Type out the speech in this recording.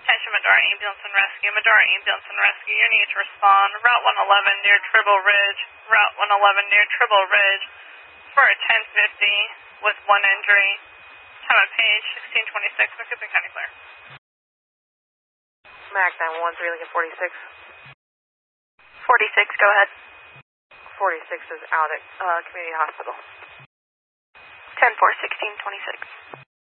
Attention Medora Ambulance and Rescue. Medora Ambulance and Rescue, you need to respond. Route 111 near Tribble Ridge. Route 111 near Tribble Ridge for a 1050 with one injury. Time of page 1626, Macoupin County Clear. MAC 913, Lincoln 46. 46, go ahead. 46 is out at Community Hospital. 10-4, 1626.